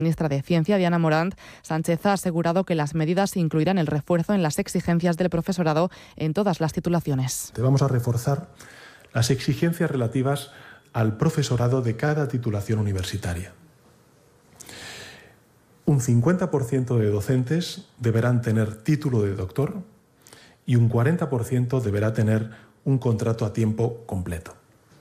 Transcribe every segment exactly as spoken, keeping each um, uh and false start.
Ministra de Ciencia, Diana Morant, Sánchez ha asegurado que las medidas incluirán el refuerzo en las exigencias del profesorado en todas las titulaciones. Te vamos a reforzar las exigencias relativas al profesorado de cada titulación universitaria. Un cincuenta por ciento de docentes deberán tener título de doctor y un cuarenta por ciento deberá tener un contrato a tiempo completo.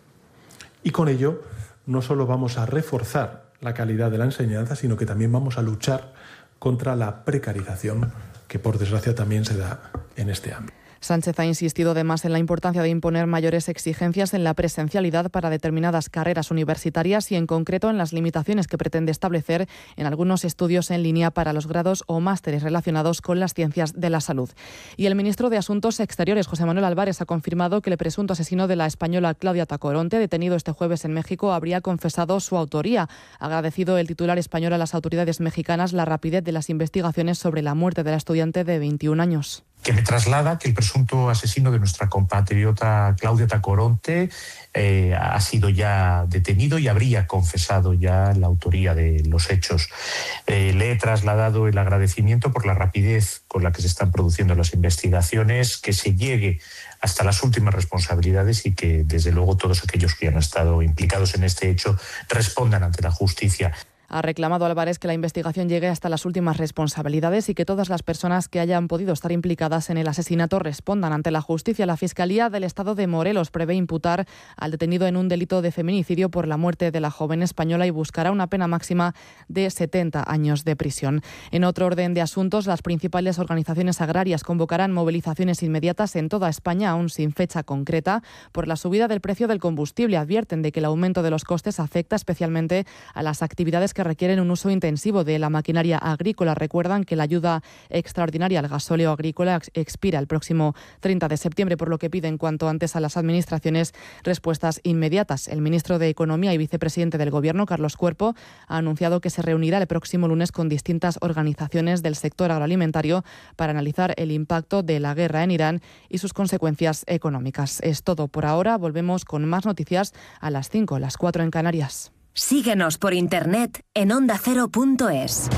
Y con ello no solo vamos a reforzar la calidad de la enseñanza, sino que también vamos a luchar contra la precarización que por desgracia también se da en este ámbito. Sánchez ha insistido además en la importancia de imponer mayores exigencias en la presencialidad para determinadas carreras universitarias y en concreto en las limitaciones que pretende establecer en algunos estudios en línea para los grados o másteres relacionados con las ciencias de la salud. Y el ministro de Asuntos Exteriores, José Manuel Álvarez, ha confirmado que el presunto asesino de la española Claudia Tacoronte, detenido este jueves en México, habría confesado su autoría. Ha agradecido el titular español a las autoridades mexicanas la rapidez de las investigaciones sobre la muerte de la estudiante de veintiún años. Que me traslada que el presunto asesino de nuestra compatriota Claudia Tacoronte eh, ha sido ya detenido y habría confesado ya la autoría de los hechos. Eh, le he trasladado el agradecimiento por la rapidez con la que se están produciendo las investigaciones, que se llegue hasta las últimas responsabilidades y que, desde luego, todos aquellos que han estado implicados en este hecho respondan ante la justicia. Ha reclamado Álvarez que la investigación llegue hasta las últimas responsabilidades y que todas las personas que hayan podido estar implicadas en el asesinato respondan ante la justicia. La Fiscalía del Estado de Morelos prevé imputar al detenido en un delito de feminicidio por la muerte de la joven española y buscará una pena máxima de setenta años de prisión. En otro orden de asuntos, las principales organizaciones agrarias convocarán movilizaciones inmediatas en toda España, aún sin fecha concreta, por la subida del precio del combustible. Advierten de que el aumento de los costes afecta especialmente a las actividades que que requieren un uso intensivo de la maquinaria agrícola. Recuerdan que la ayuda extraordinaria al gasóleo agrícola expira el próximo treinta de septiembre, por lo que piden cuanto antes a las administraciones respuestas inmediatas. El ministro de Economía y vicepresidente del Gobierno, Carlos Cuerpo, ha anunciado que se reunirá el próximo lunes con distintas organizaciones del sector agroalimentario para analizar el impacto de la guerra en Irán y sus consecuencias económicas. Es todo por ahora. Volvemos con más noticias a las cinco, las cuatro en Canarias. Síguenos por internet en onda cero punto es.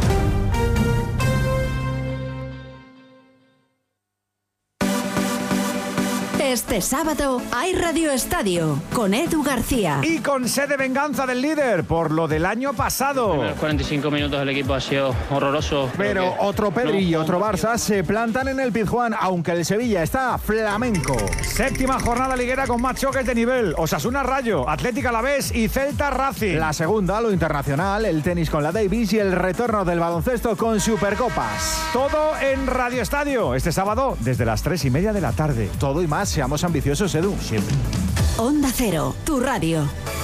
Este sábado hay Radio Estadio con Edu García. Y con sed de venganza del líder por lo del año pasado. Los cuarenta y cinco minutos del equipo ha sido horroroso. Pero otro Pedri y otro Barça se plantan en el Pizjuán, aunque el Sevilla está flamenco. Séptima jornada liguera con más choques de nivel. Osasuna Rayo, Atlético Alavés y Celta Racing. La segunda, lo internacional, el tenis con la Davis y el retorno del baloncesto con Supercopas. Todo en Radio Estadio, este sábado desde las tres y media de la tarde. Todo y más. Seamos ambiciosos, Edu, siempre. Onda Cero, tu radio.